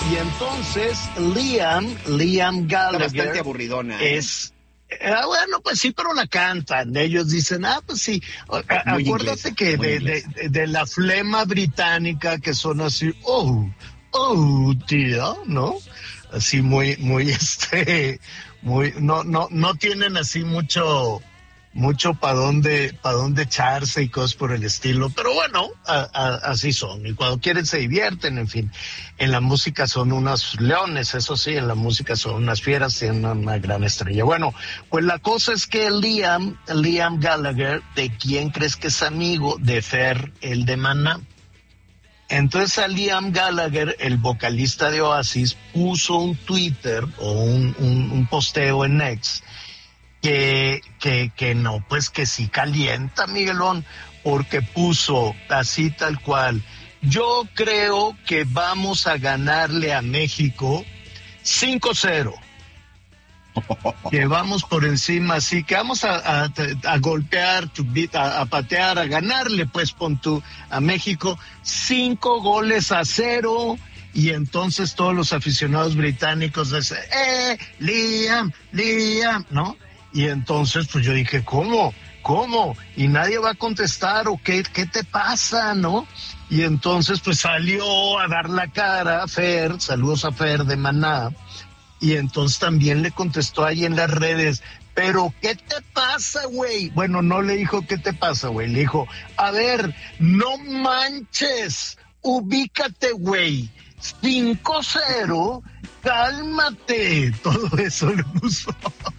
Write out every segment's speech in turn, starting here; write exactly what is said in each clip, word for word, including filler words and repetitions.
Y entonces Liam, Liam Gallagher... Está bastante aburridona. ¿eh? Es... Eh, bueno, pues sí, pero la cantan. Ellos dicen, ah, pues sí. Muy Acuérdate inglesa, que de, de, de la flema británica que son así, oh, oh, tía, ¿no? Así muy, muy, este, muy, no, no, no tienen así mucho, mucho para dónde, para dónde echarse y cosas por el estilo. Pero bueno, a, a, así son. Y cuando quieren se divierten, en fin. En la música son unos leones, eso sí, en la música son unas fieras, tienen una, una gran estrella. Bueno, pues la cosa es que Liam, Liam Gallagher, ¿de quién crees que es amigo? De Fer, el de Maná. Entonces a Liam Gallagher, el vocalista de Oasis, puso un Twitter o un, un, un posteo en X que, que, que no, pues que sí calienta, Miguelón, porque puso así tal cual: yo creo que vamos a ganarle a México cinco cero. Que vamos por encima, así que vamos a, a, a golpear, a, a patear, a ganarle, pues, pon tú, a México cinco goles a cero. Y entonces todos los aficionados británicos dicen, ¡eh, Liam, Liam! ¿No? Y entonces, pues yo dije, ¿cómo? ¿Cómo? Y nadie va a contestar, ¿o qué, qué te pasa, no? Y entonces, pues salió a dar la cara Fer, saludos a Fer de Maná, y entonces también le contestó ahí en las redes, pero ¿qué te pasa, güey? Bueno, no le dijo ¿qué te pasa, güey? Le dijo, a ver, no manches, ubícate, güey, cinco cero, cálmate, todo eso le puso.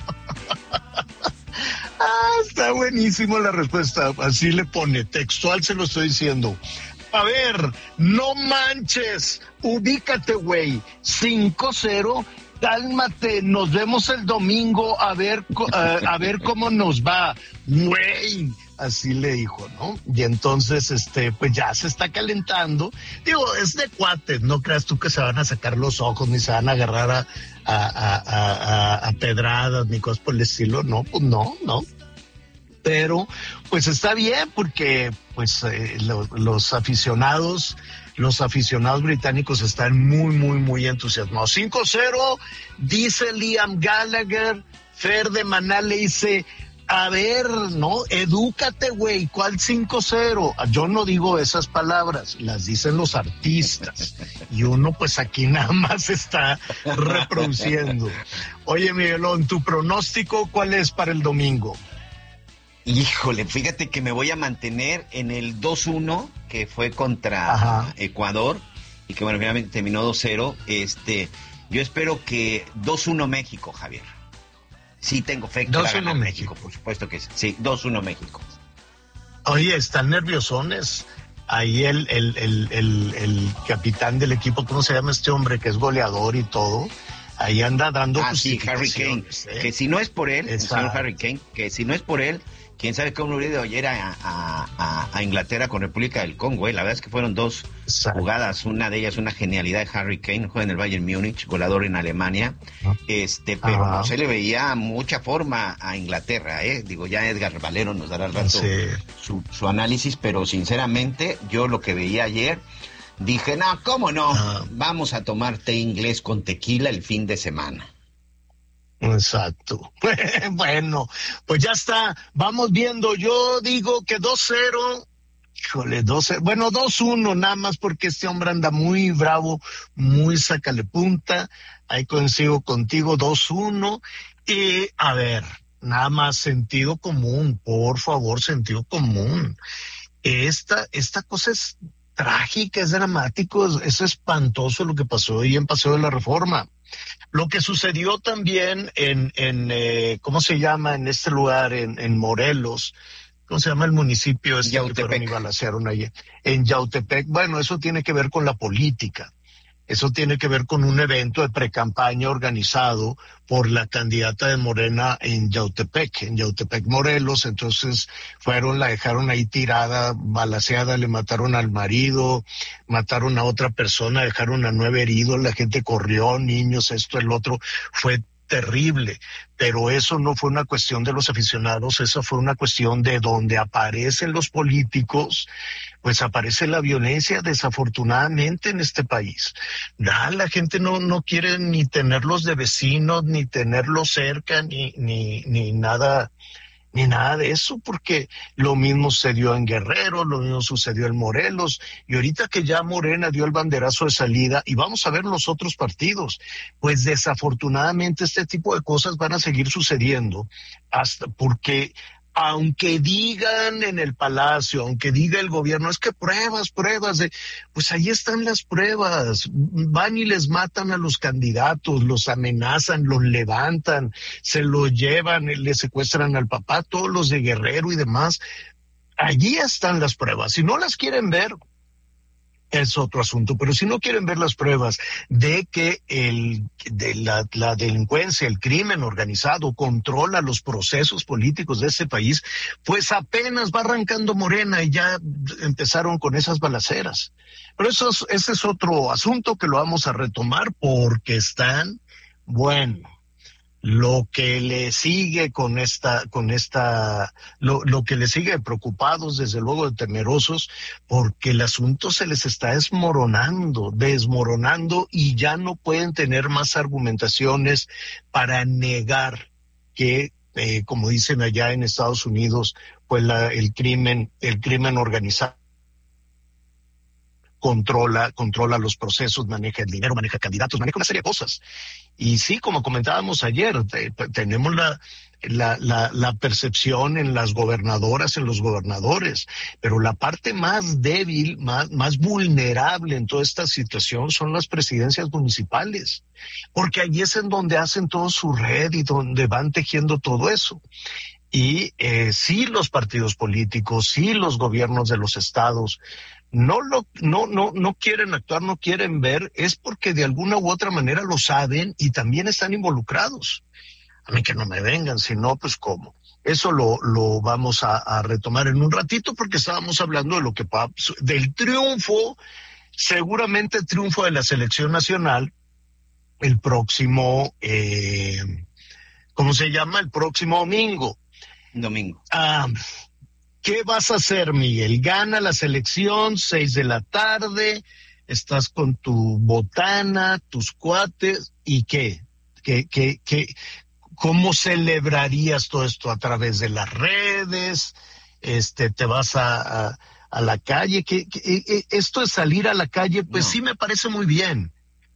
Ah, está buenísimo la respuesta, así le pone, textual se lo estoy diciendo. A ver, no manches, ubícate, güey, cinco cero, cálmate, nos vemos el domingo a ver, uh, a ver cómo nos va, güey, así le dijo, ¿no? Y entonces, este, pues ya se está calentando. Digo, es de cuates, no creas tú que se van a sacar los ojos, ni se van a agarrar a, a, a, a, a pedradas, ni cosas por el estilo, no, pues no, no. Pero, pues está bien, porque, pues, eh, lo, los aficionados, los aficionados británicos están muy, muy, muy entusiasmados. cinco cero, dice Liam Gallagher, Fer de Maná le dice, a ver, ¿no? Edúcate, güey, ¿cuál cinco cero? Yo no digo esas palabras, las dicen los artistas. Y uno, pues aquí nada más está reproduciendo. Oye, Miguelón, ¿tu pronóstico cuál es para el domingo? Híjole, fíjate que me voy a mantener en el dos uno, que fue contra Ajá. Ecuador, y que bueno, finalmente terminó dos cero. Este, yo espero que dos uno México, Javier. Sí, tengo fe que va a ganar México, por supuesto que sí. Sí, dos uno México. Oye, están nerviosones. Ahí el, el, el, el, el capitán del equipo, ¿cómo se llama este hombre que es goleador y todo? Ahí anda dando Ah, sí, Harry Kane. ¿eh? Que si no es por él, el señor Harry Kane, que si no es por él, quién sabe cómo hubiera ido ayer a, a, a, a Inglaterra con República del Congo. ¿eh? La verdad es que fueron dos Exacto. jugadas, una de ellas una genialidad de Harry Kane, juega en el Bayern Múnich, goleador en Alemania, este, pero Ajá. no se le veía mucha forma a Inglaterra, ¿eh? Digo, ya Edgar Valero nos dará al rato sí. su, su análisis, pero sinceramente yo lo que veía ayer, dije, no, ¿cómo no? Ajá. Vamos a tomar té inglés con tequila el fin de semana. Exacto. Bueno, pues ya está. Vamos viendo. Yo digo que dos cero. Híjole, dos cero. Bueno, dos uno nada más porque este hombre anda muy bravo, muy sácale punta. Ahí coincido contigo, dos uno. Y a ver, nada más sentido común, por favor, sentido común. Esta, esta cosa es trágica, es dramático, es, es espantoso lo que pasó hoy en Paseo de la Reforma. Lo que sucedió también en, en eh, ¿cómo se llama? En este lugar, en, en Morelos, ¿cómo se llama el municipio? Este Yautepec. Que fueron y balacearon allí. En Yautepec, bueno, eso tiene que ver con la política. Eso tiene que ver con un evento de precampaña organizado por la candidata de Morena en Yautepec, en Yautepec, Morelos. Entonces fueron, la dejaron ahí tirada, balaceada, le mataron al marido, mataron a otra persona, dejaron a nueve heridos, la gente corrió, niños, esto, el otro. Fue terrible, pero eso no fue una cuestión de los aficionados, esa fue una cuestión de donde aparecen los políticos, pues aparece la violencia desafortunadamente en este país. Nah, la gente no, no quiere ni tenerlos de vecinos, ni tenerlos cerca, ni, ni, ni nada, ni nada de eso, porque lo mismo sucedió en Guerrero, lo mismo sucedió en Morelos, y ahorita que ya Morena dio el banderazo de salida, y vamos a ver los otros partidos, pues desafortunadamente este tipo de cosas van a seguir sucediendo, hasta porque aunque digan en el Palacio, aunque diga el gobierno, es que pruebas, pruebas, de, pues ahí están las pruebas, van y les matan a los candidatos, los amenazan, los levantan, se los llevan, les secuestran al papá, todos los de Guerrero y demás, allí están las pruebas, si no las quieren ver, es otro asunto, pero si no quieren ver las pruebas de que el de la, la delincuencia, el crimen organizado controla los procesos políticos de este país, pues apenas va arrancando Morena y ya empezaron con esas balaceras. Pero eso es, ese es otro asunto que lo vamos a retomar porque están, bueno, lo que le sigue con esta, con esta, lo, lo que le sigue preocupados, desde luego de temerosos, porque el asunto se les está desmoronando, desmoronando y ya no pueden tener más argumentaciones para negar que, eh, como dicen allá en Estados Unidos, pues la, el crimen, el crimen organizado controla, controla los procesos, maneja el dinero, maneja candidatos, maneja una serie de cosas. Y sí, como comentábamos ayer, te, tenemos la, la, la, la percepción en las gobernadoras, en los gobernadores, pero la parte más débil, más, más vulnerable en toda esta situación son las presidencias municipales, porque allí es en donde hacen todo su red y donde van tejiendo todo eso. Y eh, sí los partidos políticos, sí los gobiernos de los estados, no lo, no, no, no quieren actuar, no quieren ver, es porque de alguna u otra manera lo saben y también están involucrados. A mí que no me vengan, si no, pues cómo. Eso lo, lo vamos a, a retomar en un ratito porque estábamos hablando de lo que del triunfo, seguramente el triunfo de la selección nacional el próximo, eh, ¿cómo se llama? El próximo domingo. Domingo. Ah, ¿qué vas a hacer, Miguel? Gana la selección, seis de la tarde, estás con tu botana, tus cuates, ¿y qué? ¿Qué, qué, qué? ¿Cómo celebrarías todo esto? ¿A través de las redes? Este, ¿te vas a, a, a la calle? ¿Qué, qué, esto de salir a la calle, pues no. Sí me parece muy bien,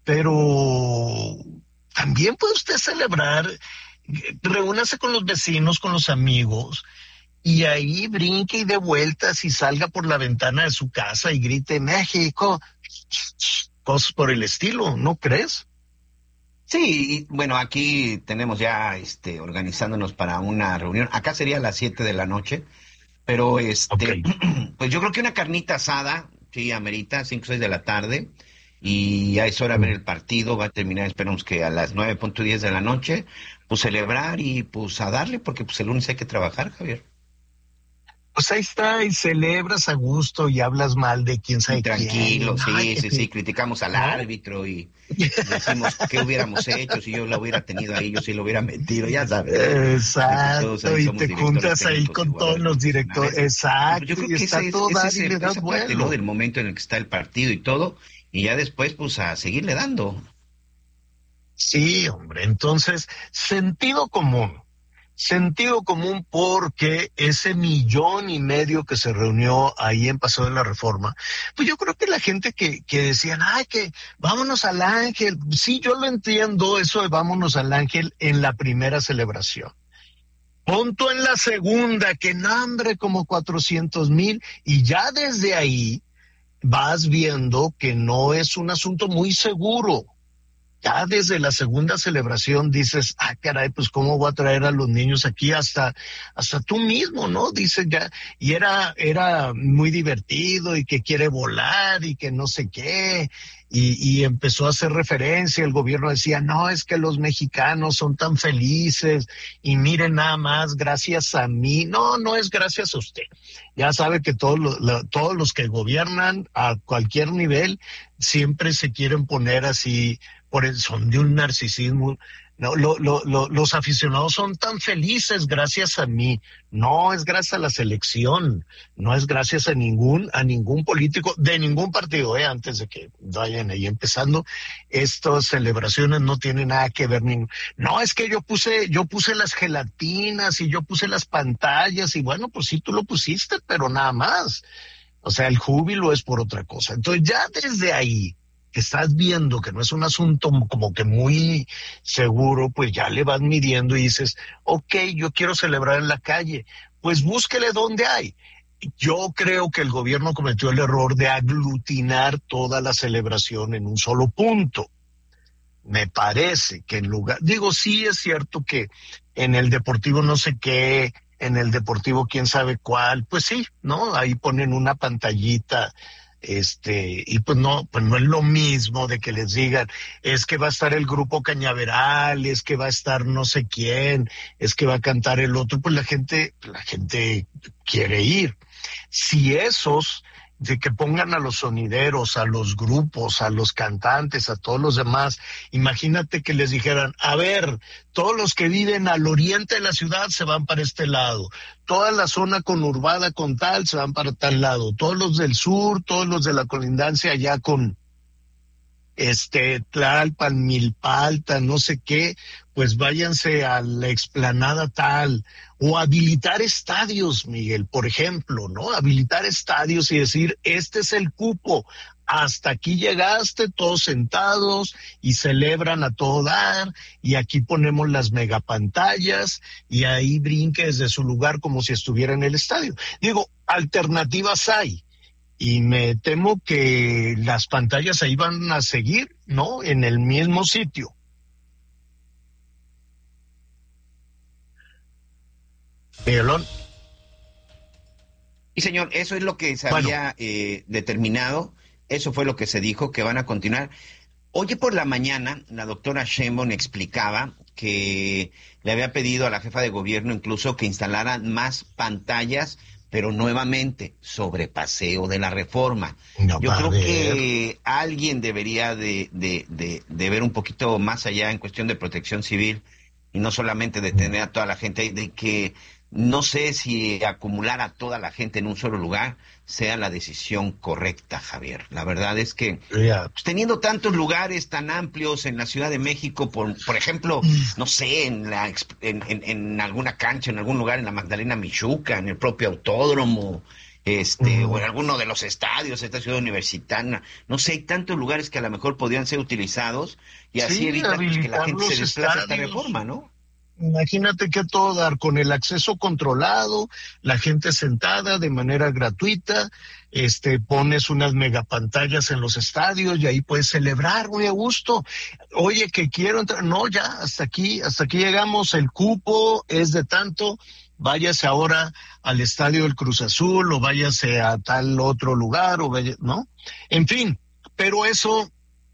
pero también puede usted celebrar, reúnase con los vecinos, con los amigos, y ahí brinque y dé vueltas y salga por la ventana de su casa y grite México, cosas por el estilo, ¿no crees? Sí, bueno, aquí tenemos ya este organizándonos para una reunión. Acá sería a las siete de la noche, pero este okay. Pues yo creo que una carnita asada, sí, amerita, cinco o seis de la tarde, y a esa hora ver el partido, va a terminar, esperamos que a las nueve punto diez de la noche, pues celebrar y pues a darle, porque pues el lunes hay que trabajar, Javier. Pues ahí está, y celebras a gusto y hablas mal de quién sabe quién. Tranquilo, sí, Ay, sí, sí, criticamos al ¿no? árbitro y decimos qué hubiéramos hecho si yo lo hubiera tenido ahí, yo sí lo hubiera metido, ya sabes. Exacto, y te juntas ahí con igual, todos los directores, exacto, yo creo que y está ese, todo ese, ese, y le das vuelo. Parte, ¿no? Del momento en el que está el partido y todo, y ya después pues a seguirle dando. Sí, hombre, entonces, sentido común. Sentido común porque ese millón y medio que se reunió ahí en Paseo de la Reforma, pues yo creo que la gente que, que decían, ay, que vámonos al Ángel, sí, yo lo entiendo, eso de vámonos al Ángel en la primera celebración. Punto en la segunda, que nombre como cuatrocientos mil, y ya desde ahí vas viendo que no es un asunto muy seguro. Ya desde la segunda celebración dices, ah, caray, pues cómo voy a traer a los niños aquí hasta, hasta tú mismo, ¿no? Dices ya, y era, era muy divertido y que quiere volar y que no sé qué, y, y empezó a hacer referencia, el gobierno decía, no, es que los mexicanos son tan felices y miren nada más, gracias a mí, no, no es gracias a usted. Ya sabe que todos los, la, todos los que gobiernan a cualquier nivel siempre se quieren poner así, por el son de un narcisismo No, lo, lo, lo, los aficionados son tan felices gracias a mí. No es gracias a la selección, no es gracias a ningún, a ningún político de ningún partido, eh, antes de que vayan ahí empezando. Estas celebraciones no tienen nada que ver. Ni, no, es que yo puse, yo puse las gelatinas y yo puse las pantallas y bueno, pues sí, tú lo pusiste, pero nada más. O sea, el júbilo es por otra cosa. Entonces ya desde ahí, que estás viendo que no es un asunto como que muy seguro, pues ya le vas midiendo y dices, ok, yo quiero celebrar en la calle, pues búsquele dónde hay. Yo creo que el gobierno cometió el error de aglutinar toda la celebración en un solo punto. Me parece que en lugar, digo, sí es cierto que en el deportivo no sé qué, en el deportivo quién sabe cuál, pues sí, ¿no? Ahí ponen una pantallita. Este, y pues no, pues no es lo mismo de que les digan, es que va a estar el grupo Cañaveral, es que va a estar no sé quién, es que va a cantar el otro, pues la gente, la gente quiere ir. Si esos, de que pongan a los sonideros, a los grupos, a los cantantes, a todos los demás, imagínate que les dijeran, a ver, todos los que viven al oriente de la ciudad se van para este lado, toda la zona conurbada con tal se van para tal lado, todos los del sur, todos los de la colindancia allá con este Tlalpan, Milpalta, no sé qué, pues váyanse a la explanada tal, o habilitar estadios, Miguel, por ejemplo, ¿no? Habilitar estadios y decir, este es el cupo, hasta aquí llegaste, todos sentados y celebran a todo dar, y aquí ponemos las megapantallas y ahí brinque desde su lugar como si estuviera en el estadio. Digo, alternativas hay. Y me temo que las pantallas ahí van a seguir, ¿no? En el mismo sitio. Miguelón. Y señor, eso es lo que se bueno. había eh, determinado, eso fue lo que se dijo, que van a continuar. Hoy por la mañana, la doctora Sheinbaum explicaba que le había pedido a la jefa de gobierno incluso que instalaran más pantallas, pero nuevamente sobre Paseo de la Reforma. No, Yo creo ver. que alguien debería de, de, de, de ver un poquito más allá en cuestión de protección civil y no solamente detener a toda la gente, de que no sé si acumular a toda la gente en un solo lugar sea la decisión correcta, Javier. La verdad es que yeah. pues, teniendo tantos lugares tan amplios en la Ciudad de México, por, por ejemplo, mm. no sé, en, la, en, en, en alguna cancha, en algún lugar, en la Magdalena Michuca, en el propio autódromo, este, mm. o en alguno de los estadios de esta ciudad universitaria, no sé, hay tantos lugares que a lo mejor podrían ser utilizados y así sí, evitar pues, que la gente se desplace a esta reforma, ¿no? Imagínate que todo dar con el acceso controlado, la gente sentada de manera gratuita, este, pones unas megapantallas en los estadios y ahí puedes celebrar muy a gusto. Oye, que quiero entrar, no, ya, hasta aquí, hasta aquí llegamos, el cupo es de tanto, váyase ahora al estadio del Cruz Azul o váyase a tal otro lugar, o vaya, ¿no? En fin, pero eso,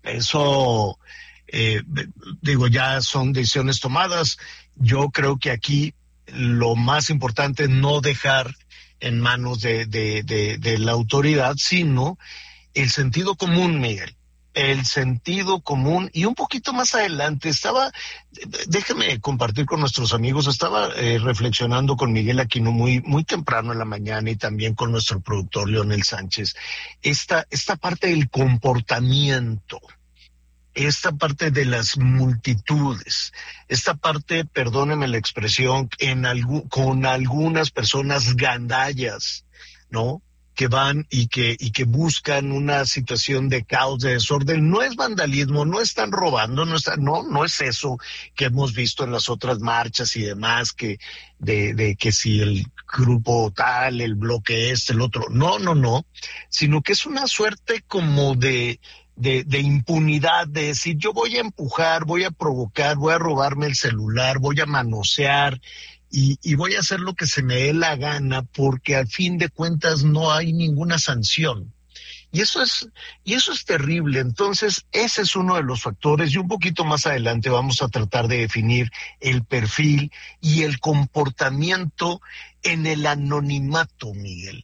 eso, eh, digo, ya son decisiones tomadas. Yo creo que aquí lo más importante es no dejar en manos de, de, de, de la autoridad, sino el sentido común, Miguel. El sentido común. Y un poquito más adelante estaba, déjeme compartir con nuestros amigos, estaba eh, reflexionando con Miguel Aquino muy, muy temprano en la mañana y también con nuestro productor Leonel Sánchez, esta, esta parte del comportamiento. Esta parte de las multitudes, esta parte, perdóneme la expresión, en algu- con algunas personas gandallas, ¿no? Que van y que, y que buscan una situación de caos, de desorden. No es vandalismo, no están robando, no está, no, no es eso que hemos visto en las otras marchas y demás, que, de, de que si el grupo tal, el bloque este, el otro. No, no, no, sino que es una suerte como de, De, de impunidad, de decir, yo voy a empujar, voy a provocar, voy a robarme el celular, voy a manosear y, y voy a hacer lo que se me dé la gana porque al fin de cuentas no hay ninguna sanción. Y eso es, y eso es terrible. Entonces, ese es uno de los factores y un poquito más adelante vamos a tratar de definir el perfil y el comportamiento en el anonimato, Miguel.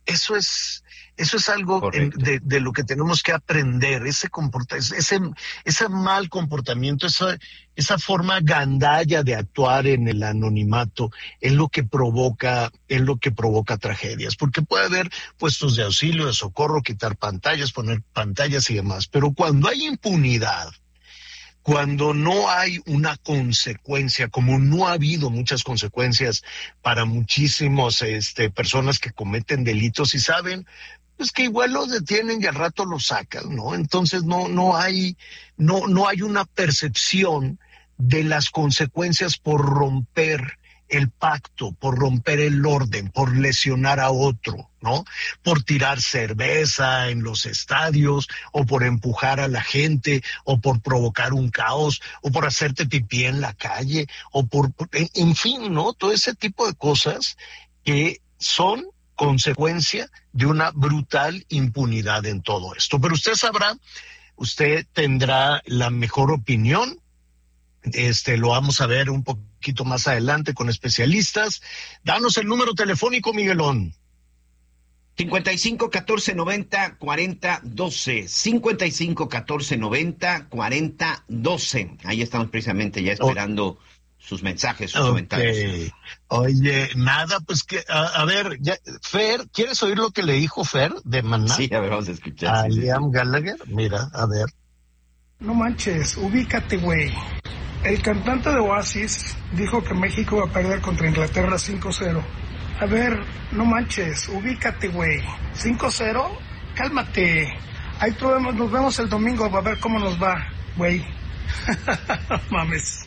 eso es... Eso es algo en, de, de lo que tenemos que aprender, ese comporta, ese, ese mal comportamiento, esa, esa forma gandalla de actuar en el anonimato, es lo que provoca, es lo que provoca tragedias, porque puede haber puestos de auxilio, de socorro, quitar pantallas, poner pantallas y demás, pero cuando hay impunidad, cuando no hay una consecuencia, como no ha habido muchas consecuencias para muchísimos este, personas que cometen delitos y saben, pues que igual los detienen y al rato los sacan, ¿no? Entonces no, no hay, no, no hay una percepción de las consecuencias por romper el pacto, por romper el orden, por lesionar a otro, ¿no? Por tirar cerveza en los estadios, o por empujar a la gente, o por provocar un caos, o por hacerte pipí en la calle, o por, en, en fin, ¿no? Todo ese tipo de cosas que son consecuencia de una brutal impunidad en todo esto. Pero usted sabrá, usted tendrá la mejor opinión. Este, lo vamos a ver un poquito más adelante con especialistas. Danos el número telefónico, Miguelón. cincuenta y cinco, catorce, noventa, cuarenta, doce. cincuenta y cinco, catorce, noventa, cuarenta, doce. Ahí estamos precisamente ya esperando oh. sus mensajes, sus okay. comentarios. Oye, nada, pues que, a, a ver, ya, Fer, ¿quieres oír lo que le dijo Fer de Maná? Sí, a ver, vamos a escuchar. A sí, Liam sí. Gallagher, mira, a ver. No manches, ubícate, güey. El cantante de Oasis dijo que México va a perder contra Inglaterra cinco cero. A ver, no manches, ubícate, güey. ¿cinco cero? Cálmate. Ahí probemos, nos vemos el domingo, a ver cómo nos va, güey. Mames.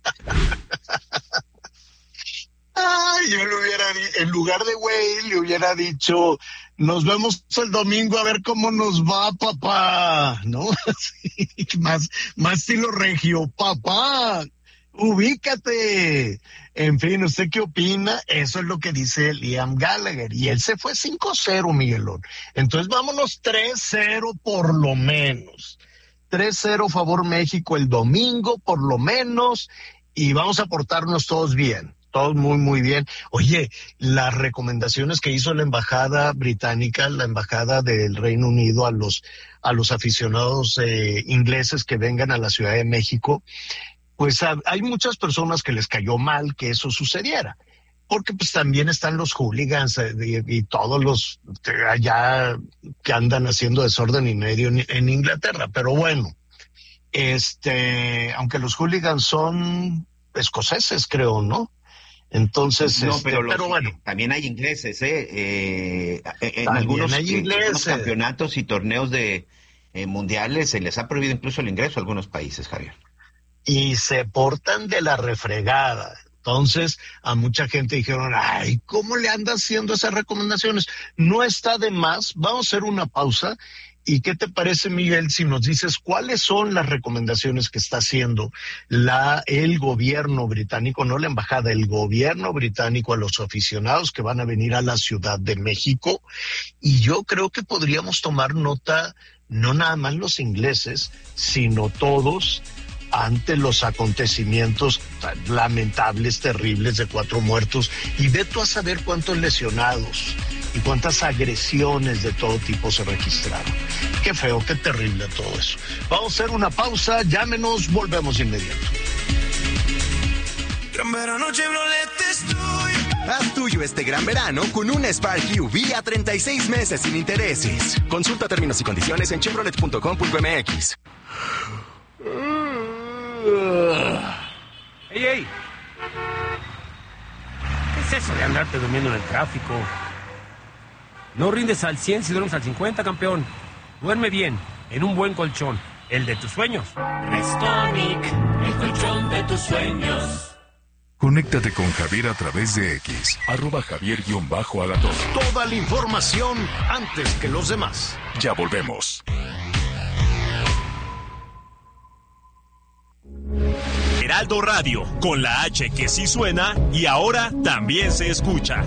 Ay, yo le hubiera, en lugar de güey, le hubiera dicho, nos vemos el domingo a ver cómo nos va, papá, ¿no? Sí, más, más estilo regio, papá, ubícate. En fin, ¿usted qué opina? Eso es lo que dice Liam Gallagher, y él se fue cinco cero, Miguelón. Entonces vámonos tres cero por lo menos. tres cero favor México el domingo, por lo menos, y vamos a portarnos todos bien. Todos muy, muy bien. Oye, las recomendaciones que hizo la embajada británica, la embajada del Reino Unido a los, a los aficionados eh, ingleses que vengan a la Ciudad de México, pues a, hay muchas personas que les cayó mal que eso sucediera. Porque pues también están los hooligans eh, y, y todos los eh, allá que andan haciendo desorden y medio en, en Inglaterra. Pero bueno, este, aunque los hooligans son escoceses, creo, ¿no? Entonces, no, este, pero, los, pero bueno. También hay ingleses, ¿eh? eh en algunos, hay eh, ingleses. algunos campeonatos y torneos de eh, mundiales se les ha prohibido incluso el ingreso a algunos países, Javier. Y se portan de la refregada. Entonces, a mucha gente dijeron, ay, ¿cómo le anda haciendo esas recomendaciones? No está de más. Vamos a hacer una pausa. ¿Y qué te parece, Miguel, si nos dices cuáles son las recomendaciones que está haciendo la el gobierno británico, no la embajada, el gobierno británico a los aficionados que van a venir a la Ciudad de México? Y yo creo que podríamos tomar nota, no nada más los ingleses, sino todos, ante los acontecimientos lamentables, terribles de cuatro muertos. Y ve tú a saber cuántos lesionados y cuántas agresiones de todo tipo se registraron. Qué feo, qué terrible todo eso. Vamos a hacer una pausa, llámenos, volvemos de inmediato. Gran verano Chevrolet estoy. Haz tuyo este gran verano con un Spark U V a treinta y seis meses sin intereses. Consulta términos y condiciones en chevrolet punto com punto m x. ¡Ey, ey! ¿Qué es eso de andarte durmiendo en el tráfico? No rindes al cien si duermes al cincuenta, campeón. Duerme bien, en un buen colchón, el de tus sueños. Restonic, el colchón de tus sueños. Conéctate con Javier a través de X, arroba Javier-Agatón. Toda la información antes que los demás. Ya volvemos. Heraldo Radio, con la H que sí suena y ahora también se escucha.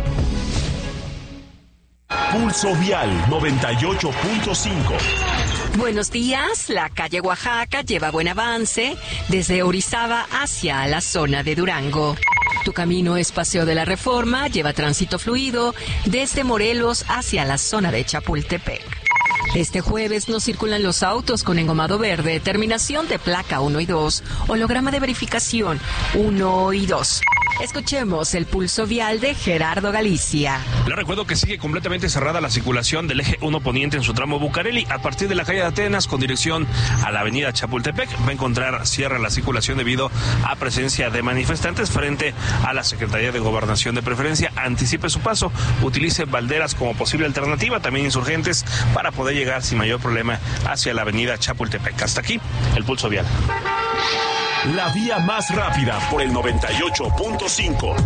Pulso Vial noventa y ocho punto cinco. Buenos días, la calle Oaxaca lleva buen avance desde Orizaba hacia la zona de Durango. Tu camino es Paseo de la Reforma, lleva tránsito fluido desde Morelos hacia la zona de Chapultepec. Este jueves no circulan los autos con engomado verde, terminación de placa uno y dos, holograma de verificación uno y dos. Escuchemos el pulso vial de Gerardo Galicia. Les recuerdo que sigue completamente cerrada la circulación del eje uno poniente en su tramo Bucareli a partir de la calle de Atenas con dirección a la avenida Chapultepec. Va a encontrar cierra la circulación debido a presencia de manifestantes frente a la Secretaría de Gobernación de preferencia. Anticipe su paso, utilice Valderas como posible alternativa, también Insurgentes, para poder llegar sin mayor problema hacia la avenida Chapultepec. Hasta aquí el pulso vial. La vía más rápida por el noventa y ocho punto cinco.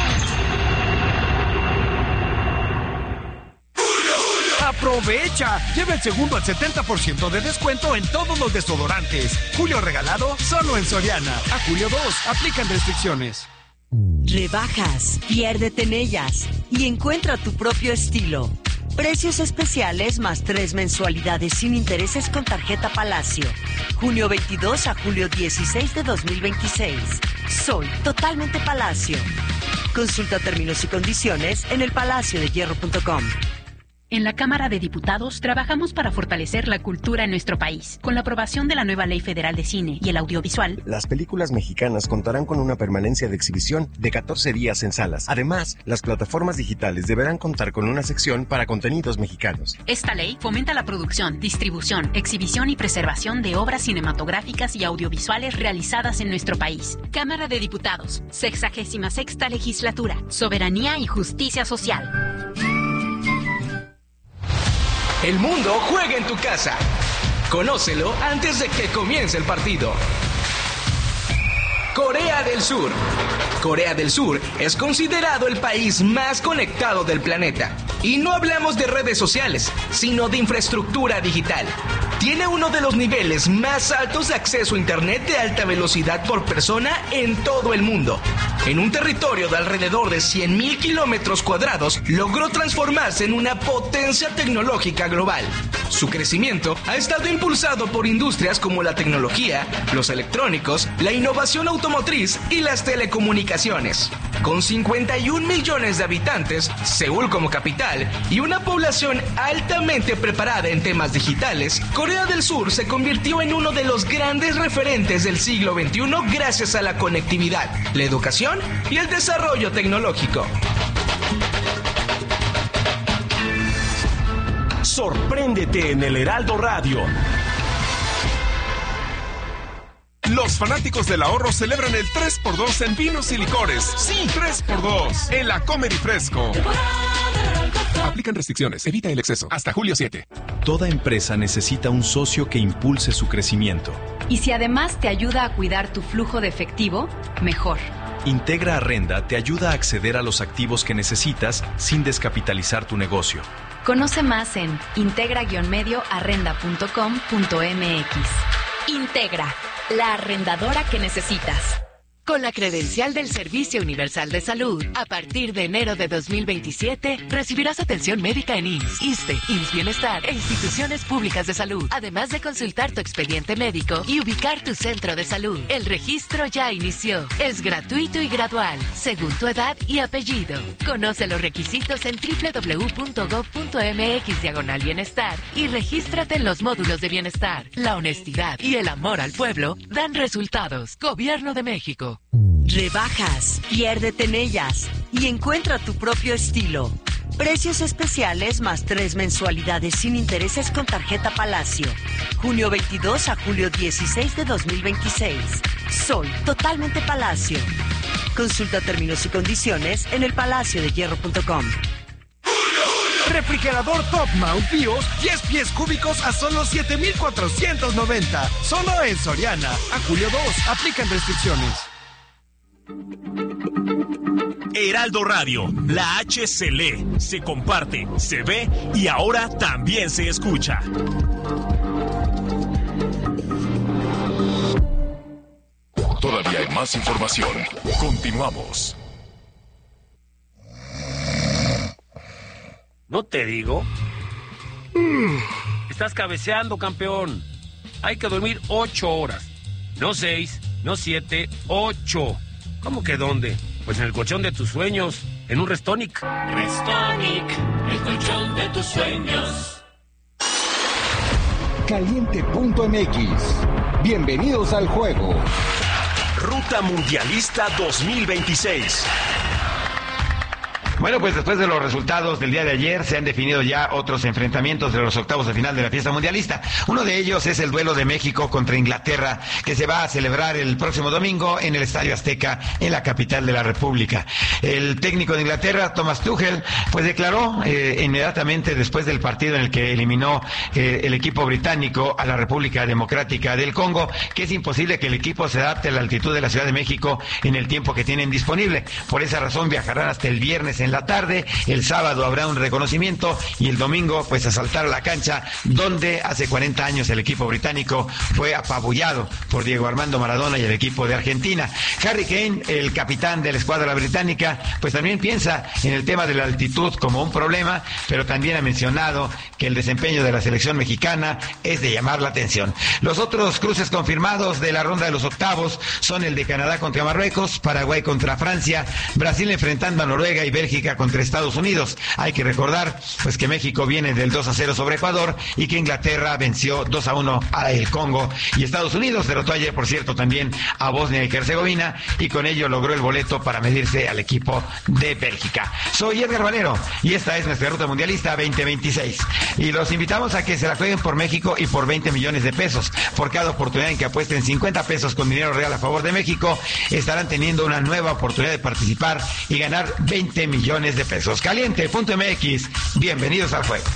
¡Aprovecha! Lleva el segundo al setenta por ciento de descuento en todos los desodorantes. Julio regalado solo en Soriana. A julio dos, aplican restricciones. Rebajas, piérdete en ellas y encuentra tu propio estilo. Precios especiales más tres mensualidades sin intereses con tarjeta Palacio. Junio veintidós a julio dieciséis de dos mil veintiséis. Soy totalmente Palacio. Consulta términos y condiciones en el palacio de hierro punto com. En la Cámara de Diputados trabajamos para fortalecer la cultura en nuestro país. Con la aprobación de la nueva Ley Federal de Cine y el Audiovisual, las películas mexicanas contarán con una permanencia de exhibición de catorce días en salas. Además, las plataformas digitales deberán contar con una sección para contenidos mexicanos. Esta ley fomenta la producción, distribución, exhibición y preservación de obras cinematográficas y audiovisuales realizadas en nuestro país. Cámara de Diputados, sexagésima sexta legislatura, soberanía y justicia social. El mundo juega en tu casa. Conócelo antes de que comience el partido. Corea del Sur. Corea del Sur es considerado el país más conectado del planeta. Y no hablamos de redes sociales, sino de infraestructura digital. Tiene uno de los niveles más altos de acceso a Internet de alta velocidad por persona en todo el mundo. En un territorio de alrededor de cien mil kilómetros cuadrados, logró transformarse en una potencia tecnológica global. Su crecimiento ha estado impulsado por industrias como la tecnología, los electrónicos, la innovación automotriz y las telecomunicaciones. Con cincuenta y un millones de habitantes, Seúl como capital y una población altamente preparada en temas digitales, Corea del Sur se convirtió en uno de los grandes referentes del siglo veintiuno gracias a la conectividad, la educación y el desarrollo tecnológico. Sorpréndete en el Heraldo Radio. Los fanáticos del ahorro celebran el tres por dos en vinos y licores. Sí, tres por dos en la Comer y Fresco. Aplican restricciones, evita el exceso. Hasta julio siete. Toda empresa necesita un socio que impulse su crecimiento. Y si además te ayuda a cuidar tu flujo de efectivo, mejor. Integra Arrenda te ayuda a acceder a los activos que necesitas sin descapitalizar tu negocio. Conoce más en integra guion medio arrenda punto com punto m x. Integra, la arrendadora que necesitas. Con la credencial del Servicio Universal de Salud, a partir de enero de dos mil veintisiete, recibirás atención médica en I M S S, ISSSTE, I M S S Bienestar e instituciones públicas de salud, además de consultar tu expediente médico y ubicar tu centro de salud. El registro ya inició. Es gratuito y gradual, según tu edad y apellido. Conoce los requisitos en doble u doble u doble u punto gob punto m x diagonal bienestar y regístrate en los módulos de bienestar. La honestidad y el amor al pueblo dan resultados. Gobierno de México. Rebajas, piérdete en ellas y encuentra tu propio estilo. Precios especiales más tres mensualidades sin intereses con tarjeta Palacio. Junio veintidós a julio dieciséis de dos mil veintiséis. Soy totalmente Palacio. Consulta términos y condiciones en el palacio de hierro punto com. Refrigerador Top Mount Bios, diez pies cúbicos a solo siete mil cuatrocientos noventa. Solo en Soriana. A julio dos. Aplican restricciones. Heraldo Radio, la H se lee, se comparte, se ve y ahora también se escucha. Todavía hay más información. Continuamos. ¿No te digo? estás cabeceando, campeón. Hay que dormir ocho horas. No seis, no siete, ocho. ¿Cómo que dónde? Pues en el colchón de tus sueños, en un Restonic. Restonic, el colchón de tus sueños. Caliente punto M X. Bienvenidos al juego. Ruta Mundialista dos mil veintiséis. Bueno, pues después de los resultados del día de ayer se han definido ya otros enfrentamientos de los octavos de final de la fiesta mundialista. Uno de ellos es el duelo de México contra Inglaterra, que se va a celebrar el próximo domingo en el Estadio Azteca, en la capital de la República. El técnico de Inglaterra, Thomas Tuchel, pues declaró eh, inmediatamente después del partido en el que eliminó eh, el equipo británico a la República Democrática del Congo, que es imposible que el equipo se adapte a la altitud de la Ciudad de México en el tiempo que tienen disponible. Por esa razón viajarán hasta el viernes en en la tarde, el sábado habrá un reconocimiento y el domingo pues a saltar a la cancha donde hace cuarenta años el equipo británico fue apabullado por Diego Armando Maradona y el equipo de Argentina. Harry Kane, el capitán de la escuadra británica, pues también piensa en el tema de la altitud como un problema, pero también ha mencionado que el desempeño de la selección mexicana es de llamar la atención. Los otros cruces confirmados de la ronda de los octavos son el de Canadá contra Marruecos, Paraguay contra Francia, Brasil enfrentando a Noruega y Bélgica contra Estados Unidos. Hay que recordar pues que México viene del dos a cero sobre Ecuador y que Inglaterra venció dos a uno a el Congo, y Estados Unidos derrotó ayer, por cierto, también a Bosnia y Herzegovina, y con ello logró el boleto para medirse al equipo de Bélgica. Soy Edgar Valero y esta es nuestra Ruta Mundialista veinte veintiséis, y los invitamos a que se la jueguen por México y por veinte millones de pesos. Por cada oportunidad en que apuesten cincuenta pesos con dinero real a favor de México, estarán teniendo una nueva oportunidad de participar y ganar veinte millones de pesos. Caliente punto M X, bienvenidos al juego.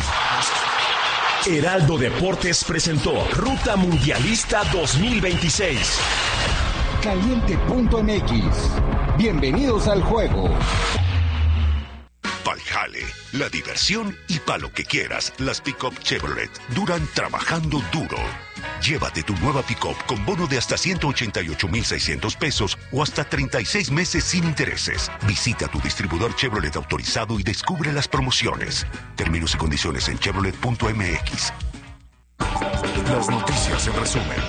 Heraldo Deportes presentó Ruta Mundialista dos mil veintiséis. Caliente punto M X, bienvenidos al juego. Pa'l jale, la diversión y pa' lo que quieras, las pick-up Chevrolet duran trabajando duro. Llévate tu nueva pick-up con bono de hasta ciento ochenta y ocho mil seiscientos pesos o hasta treinta y seis meses sin intereses. Visita tu distribuidor Chevrolet autorizado y descubre las promociones. Términos y condiciones en chevrolet punto M X. Las noticias en resumen.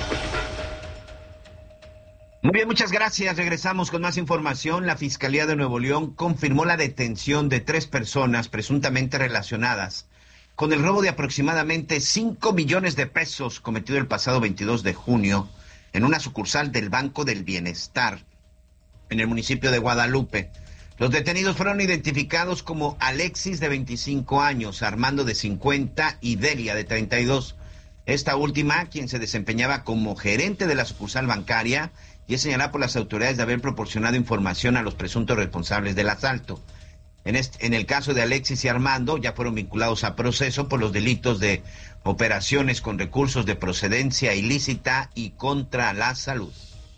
Muy bien, muchas gracias. Regresamos con más información. La Fiscalía de Nuevo León confirmó la detención de tres personas presuntamente relacionadas con el robo de aproximadamente cinco millones de pesos cometido el pasado veintidós de junio en una sucursal del Banco del Bienestar en el municipio de Guadalupe. Los detenidos fueron identificados como Alexis, de veinticinco años, Armando, de cincuenta y Delia, de treinta y dos. Esta última, quien se desempeñaba como gerente de la sucursal bancaria, y es señalada por las autoridades de haber proporcionado información a los presuntos responsables del asalto. En, este, en el caso de Alexis y Armando, ya fueron vinculados a proceso por los delitos de operaciones con recursos de procedencia ilícita y contra la salud.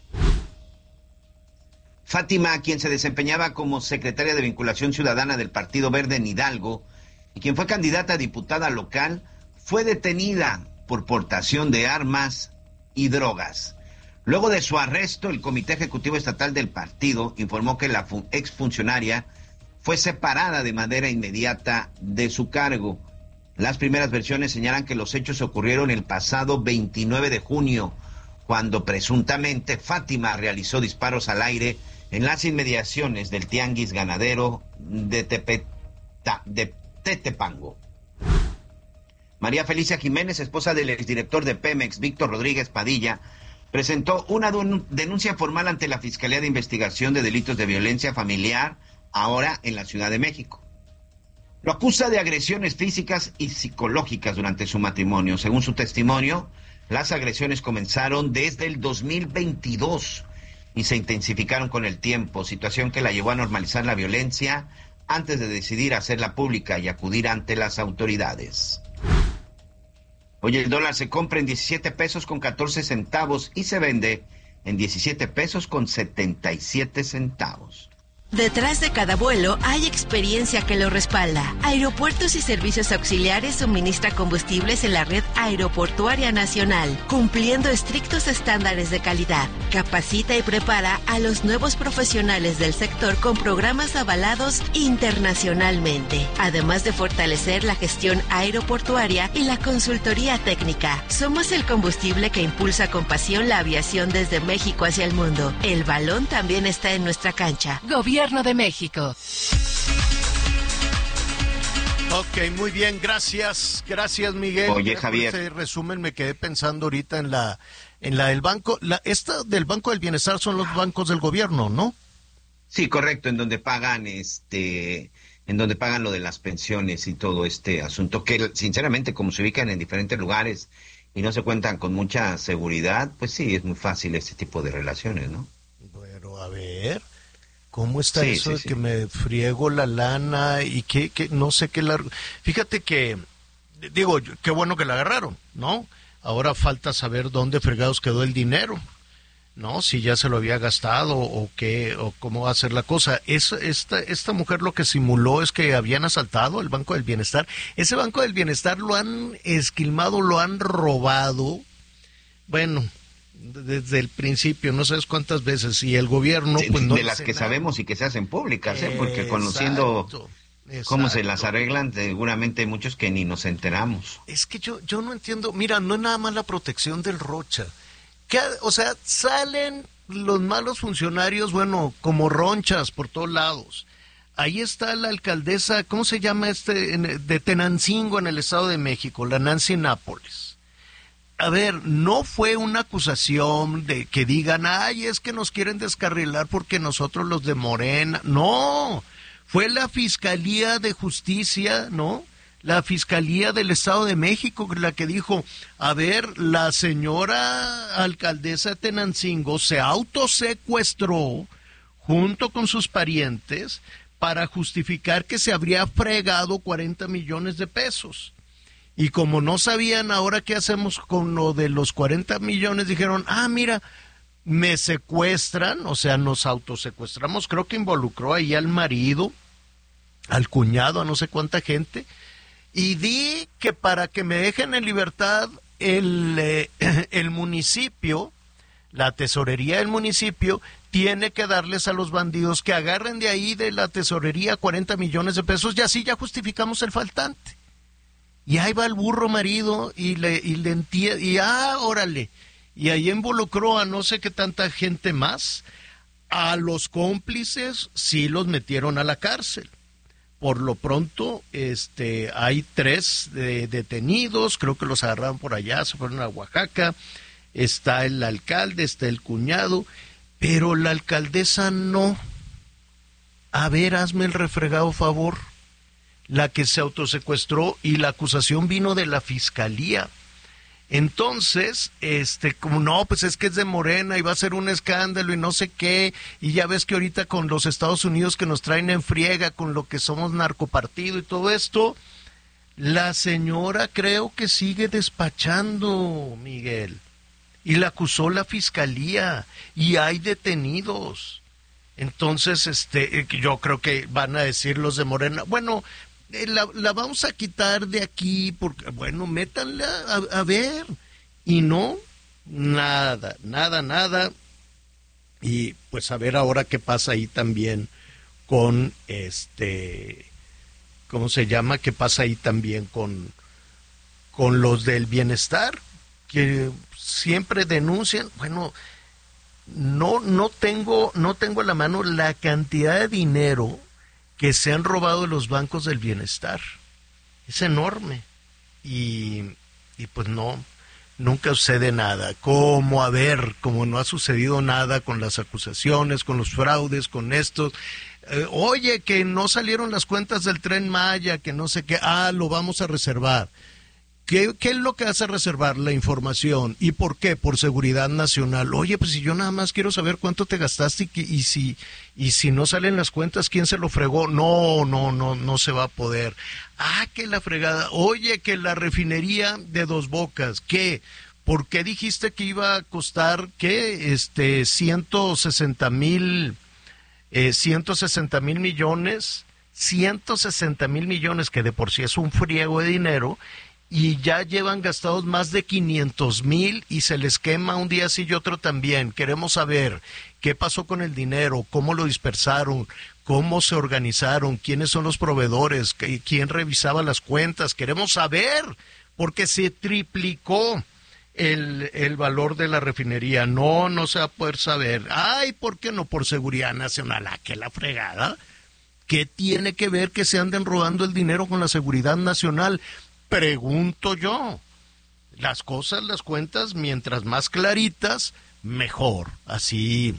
Fátima, quien se desempeñaba como secretaria de Vinculación Ciudadana del Partido Verde en Hidalgo y quien fue candidata a diputada local, fue detenida por portación de armas y drogas. Luego de su arresto, el Comité Ejecutivo Estatal del partido informó que la exfuncionaria fue separada de manera inmediata de su cargo. Las primeras versiones señalan que los hechos ocurrieron el pasado veintinueve de junio, cuando presuntamente Fátima realizó disparos al aire en las inmediaciones del tianguis ganadero de, Tepeta, de Tetepango. María Felicia Jiménez, esposa del exdirector de Pemex, Víctor Rodríguez Padilla, presentó una denuncia formal ante la Fiscalía de Investigación de Delitos de Violencia Familiar, ahora en la Ciudad de México. Lo acusa de agresiones físicas y psicológicas durante su matrimonio. Según su testimonio, las agresiones comenzaron desde el dos mil veintidós y se intensificaron con el tiempo, situación que la llevó a normalizar la violencia antes de decidir hacerla pública y acudir ante las autoridades. Hoy el dólar se compra en diecisiete pesos con catorce centavos y se vende en diecisiete pesos con setenta y siete centavos. Detrás de cada vuelo hay experiencia que lo respalda. Aeropuertos y Servicios Auxiliares suministra combustibles en la red aeroportuaria nacional, cumpliendo estrictos estándares de calidad. Capacita y prepara a los nuevos profesionales del sector con programas avalados internacionalmente, además de fortalecer la gestión aeroportuaria y la consultoría técnica. Somos el combustible que impulsa con pasión la aviación desde México hacia el mundo. El balón también está en nuestra cancha. Gobierno de México. Ok, muy bien, gracias, gracias Miguel. Oye, Javier. Este resumen me quedé pensando ahorita en la, en la del banco, la, esta del Banco del Bienestar son los bancos del gobierno, ¿no? Sí, correcto, en donde pagan, este, en donde pagan lo de las pensiones y todo este asunto que, sinceramente, como se ubican en diferentes lugares y no se cuentan con mucha seguridad, pues sí, es muy fácil este tipo de relaciones, ¿no? Pero a ver. ¿Cómo está sí, eso sí, de sí. que me friego la lana y que, que no sé qué largo? Fíjate que, digo, qué bueno que la agarraron, ¿no? Ahora falta saber dónde fregados quedó el dinero, ¿no? Si ya se lo había gastado o qué, o cómo va a ser la cosa. Es, esta, esta mujer lo que simuló es que habían asaltado el Banco del Bienestar. Ese Banco del Bienestar lo han esquilmado, lo han robado. Bueno, desde el principio, no sabes cuántas veces, y el gobierno pues no de las que nada. Sabemos y que se hacen públicas, ¿eh? Porque conociendo exacto, exacto. cómo se las arreglan, seguramente hay muchos que ni nos enteramos. Es que yo yo no entiendo, mira, no es nada más la protección del Rocha, que, o sea, salen los malos funcionarios, bueno, como ronchas por todos lados. Ahí está la alcaldesa, ¿cómo se llama este? De Tenancingo, en el Estado de México, la Nancy Nápoles. A ver, no fue una acusación de que digan, ay, es que nos quieren descarrilar porque nosotros los de Morena. No, fue la Fiscalía de Justicia, ¿no? La Fiscalía del Estado de México la que dijo, a ver, la señora alcaldesa de Tenancingo se autosecuestró junto con sus parientes para justificar que se habría fregado cuarenta millones de pesos. Y como no sabían ahora qué hacemos con lo de los cuarenta millones, dijeron, ah, mira, me secuestran, o sea, nos autosecuestramos. Creo que involucró ahí al marido, al cuñado, a no sé cuánta gente. Y di que para que me dejen en libertad el, eh, el municipio, la tesorería del municipio, tiene que darles a los bandidos que agarren de ahí de la tesorería cuarenta millones de pesos y así ya justificamos el faltante. Y ahí va el burro marido y le, y le entiende, y ah, órale, y ahí involucró a no sé qué tanta gente más. A los cómplices sí los metieron a la cárcel. Por lo pronto, este, hay tres de, detenidos, creo que los agarraron por allá, se fueron a Oaxaca, está el alcalde, está el cuñado, pero la alcaldesa no. A ver, hazme el refregado favor. La que se autosecuestró y la acusación vino de la fiscalía. Entonces, este, como no, pues es que es de Morena y va a ser un escándalo y no sé qué, y ya ves que ahorita con los Estados Unidos que nos traen en friega con lo que somos narcopartido y todo esto, la señora creo que sigue despachando, Miguel, y la acusó la fiscalía y hay detenidos. Entonces, este, yo creo que van a decir los de Morena, bueno, La, la vamos a quitar de aquí porque, bueno, métanla a, a ver, y no, nada, nada, nada, y pues a ver ahora qué pasa ahí también con este, ¿cómo se llama? ¿Qué pasa ahí también con, con los del bienestar? Que siempre denuncian, bueno, no, no tengo, no tengo a la mano la cantidad de dinero que se han robado de los bancos del bienestar. Es enorme. Y, y pues no, nunca sucede nada. Como, a ver, como no ha sucedido nada con las acusaciones, con los fraudes, con estos. Eh, oye, que no salieron las cuentas del Tren Maya, que no sé qué. Ah, lo vamos a reservar. ¿Qué, ¿Qué es lo que hace reservar la información? ¿Y por qué? Por seguridad nacional. Oye, pues si yo nada más quiero saber cuánto te gastaste y, y si y si no salen las cuentas, ¿quién se lo fregó? No, no, no, no se va a poder. Ah, que la fregada. Oye, que la refinería de Dos Bocas, ¿qué? ¿Por qué dijiste que iba a costar, qué? Este, ciento sesenta mil eh, ciento sesenta mil millones, ciento sesenta mil millones, que de por sí es un friego de dinero, y ya llevan gastados más de quinientos mil y se les quema un día sí y otro también. Queremos saber qué pasó con el dinero, cómo lo dispersaron, cómo se organizaron, quiénes son los proveedores, quién revisaba las cuentas. Queremos saber, porque se triplicó el, el valor de la refinería. No, no se va a poder saber. Ay, ¿por qué no? Por seguridad nacional. ¿A qué la fregada? ¿Qué tiene que ver que se anden robando el dinero con la seguridad nacional? Pregunto yo. Las cosas, las cuentas, mientras más claritas, mejor. Así,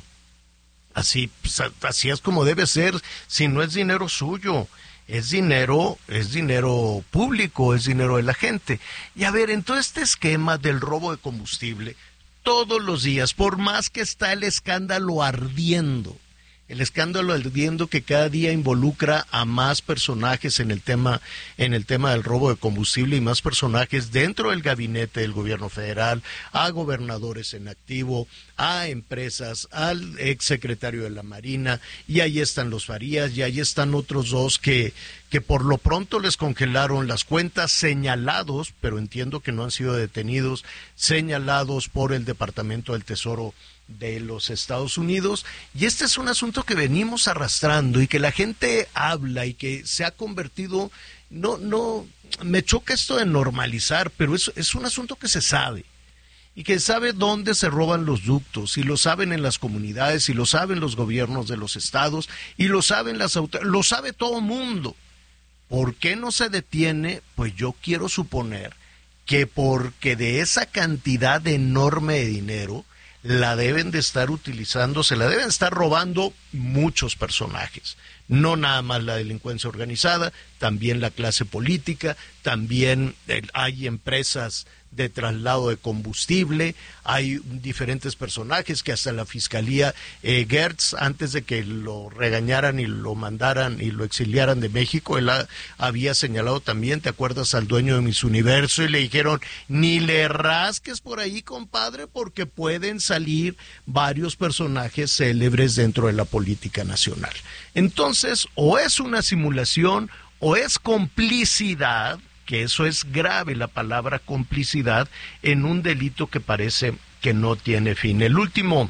así, así es como debe ser. Si no es dinero suyo, es dinero, es dinero público, es dinero de la gente. Y a ver, en todo este esquema del robo de combustible, todos los días, por más que está el escándalo ardiendo, el escándalo ardiendo que cada día involucra a más personajes en el tema, en el tema del robo de combustible, y más personajes dentro del gabinete del gobierno federal, a gobernadores en activo, a empresas, al exsecretario de la Marina, y ahí están los Farías, y ahí están otros dos que, que por lo pronto les congelaron las cuentas, señalados, pero entiendo que no han sido detenidos, señalados por el Departamento del Tesoro de los Estados Unidos. Y este es un asunto que venimos arrastrando y que la gente habla y que se ha convertido, no, no, me choca esto de normalizar, pero es, es un asunto que se sabe y que sabe dónde se roban los ductos, y lo saben en las comunidades, y lo saben los gobiernos de los estados, y lo saben las autoridades, lo sabe todo mundo. ¿Por qué no se detiene? Pues yo quiero suponer que porque de esa cantidad enorme de dinero la deben de estar utilizando, se la deben estar robando muchos personajes, no nada más la delincuencia organizada, también la clase política, también eh, hay empresas de traslado de combustible, hay diferentes personajes que hasta la fiscalía, eh, Gertz, antes de que lo regañaran y lo mandaran y lo exiliaran de México, él ha, había señalado también, ¿te acuerdas?, al dueño de Miss Universo, y le dijeron, ni le rasques por ahí, compadre, porque pueden salir varios personajes célebres dentro de la política nacional. Entonces, o es una simulación, o es complicidad, que eso es grave, la palabra complicidad, en un delito que parece que no tiene fin. El último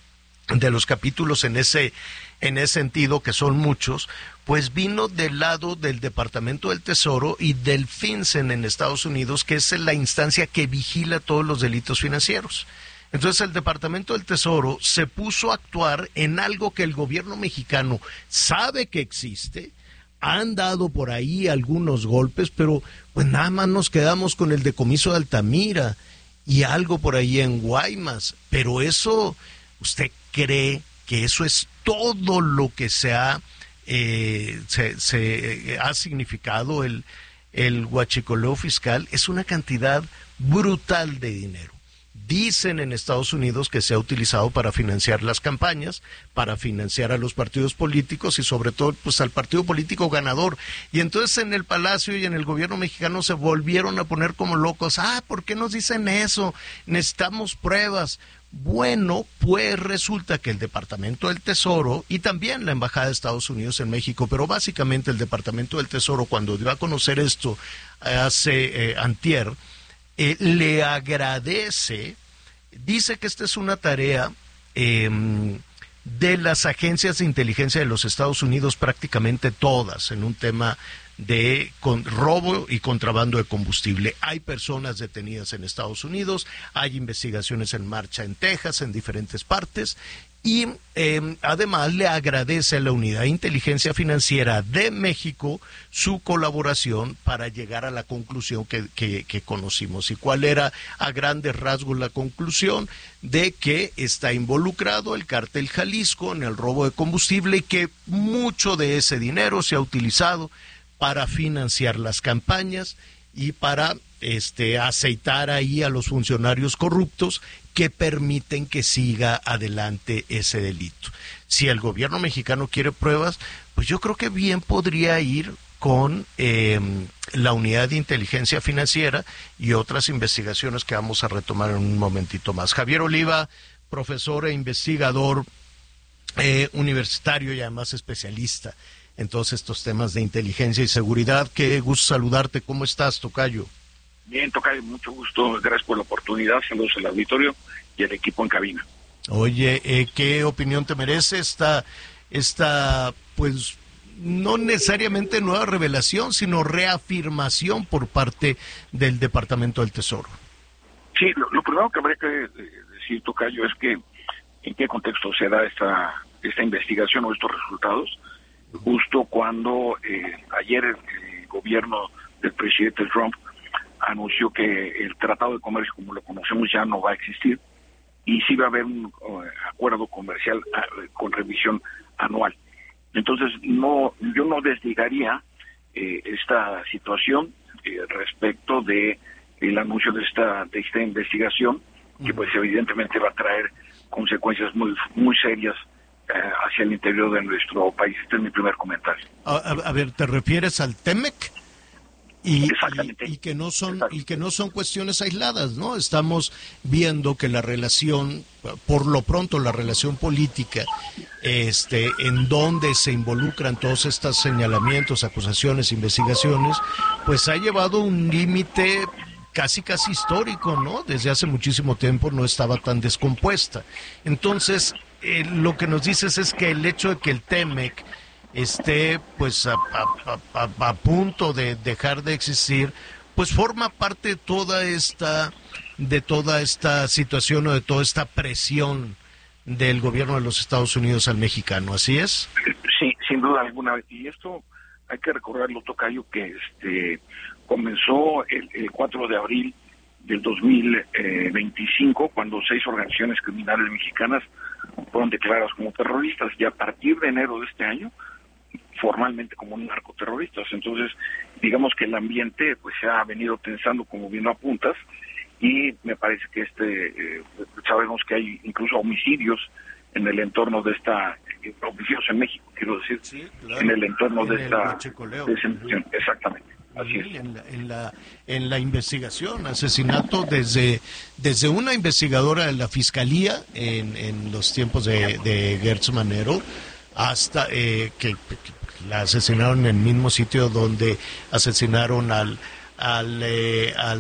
de los capítulos en ese, en ese sentido, que son muchos, pues vino del lado del Departamento del Tesoro y del FinCEN en Estados Unidos, que es la instancia que vigila todos los delitos financieros. Entonces el Departamento del Tesoro se puso a actuar en algo que el gobierno mexicano sabe que existe. Han dado por ahí algunos golpes, pero pues nada más nos quedamos con el decomiso de Altamira y algo por ahí en Guaymas. Pero eso, ¿usted cree que eso es todo lo que se ha, eh, se, se ha significado el, el huachicoleo fiscal? Es una cantidad brutal de dinero. Dicen en Estados Unidos que se ha utilizado para financiar las campañas, para financiar a los partidos políticos y sobre todo pues al partido político ganador. Y entonces en el Palacio y en el gobierno mexicano se volvieron a poner como locos. Ah, ¿por qué nos dicen eso? Necesitamos pruebas. Bueno, pues resulta que el Departamento del Tesoro y también la Embajada de Estados Unidos en México, pero básicamente el Departamento del Tesoro, cuando dio a conocer esto hace eh, antier, Eh, le agradece, dice que esta es una tarea eh, de las agencias de inteligencia de los Estados Unidos, prácticamente todas, en un tema de con, robo y contrabando de combustible. Hay personas detenidas en Estados Unidos, hay investigaciones en marcha en Texas, en diferentes partes, y eh, además le agradece a la Unidad de Inteligencia Financiera de México su colaboración para llegar a la conclusión que, que, que conocimos. ¿Y cuál era a grandes rasgos la conclusión? De que está involucrado el Cártel Jalisco en el robo de combustible y que mucho de ese dinero se ha utilizado para financiar las campañas y para este, aceitar ahí a los funcionarios corruptos que permiten que siga adelante ese delito. Si el gobierno mexicano quiere pruebas, pues yo creo que bien podría ir con eh, la Unidad de Inteligencia Financiera y otras investigaciones que vamos a retomar en un momentito más. Javier Oliva, profesor e investigador eh, universitario y además especialista en todos estos temas de inteligencia y seguridad. Qué gusto saludarte. ¿Cómo estás, tocayo? Bien, tocayo, mucho gusto. Gracias por la oportunidad. Saludos al auditorio y al equipo en cabina. Oye, eh, ¿qué opinión te merece esta, esta, pues, no necesariamente nueva revelación, sino reafirmación por parte del Departamento del Tesoro? Sí, lo, lo primero que habría que decir, tocayo, es que en qué contexto se da esta, esta investigación o estos resultados, justo cuando eh, ayer el, el gobierno del presidente Trump anunció que el Tratado de Comercio, como lo conocemos, ya no va a existir, y sí va a haber un uh, acuerdo comercial uh, con revisión anual. Entonces, no, yo no desligaría eh, esta situación eh, respecto de el anuncio de esta de esta investigación, que pues evidentemente va a traer consecuencias muy muy serias eh, hacia el interior de nuestro país. Este es mi primer comentario. A, a, a ver, ¿te refieres al TEMEC? Y, y, y que no son Exacto. y que no son cuestiones aisladas, ¿no? Estamos viendo que la relación, por lo pronto la relación política, este, en donde se involucran todos estos señalamientos, acusaciones, investigaciones, pues ha llevado un límite casi casi histórico, ¿no? Desde hace muchísimo tiempo no estaba tan descompuesta. Entonces, eh, lo que nos dices es que el hecho de que el TEMEC esté pues a, a, a, a punto de dejar de existir, pues forma parte de toda esta de toda esta situación o de toda esta presión del gobierno de los Estados Unidos al mexicano, ¿así es? Sí, sin duda alguna, y esto hay que recordarlo, tocayo, que este comenzó el, el cuatro de abril del dos mil veinticinco, cuando seis organizaciones criminales mexicanas fueron declaradas como terroristas, y a partir de enero de este año formalmente como narcoterroristas. Entonces, digamos que el ambiente pues se ha venido tensando, como bien lo apuntas, y me parece que este eh, sabemos que hay incluso homicidios en el entorno de esta eh, homicidios en México, quiero decir, sí, claro, en el entorno en de esta de esa institución. Exactamente. Así es. En la, en la en la investigación, asesinato desde desde una investigadora de la Fiscalía en, en los tiempos de, de Gertz Manero, hasta eh, que, que la asesinaron en el mismo sitio donde asesinaron al al, eh, al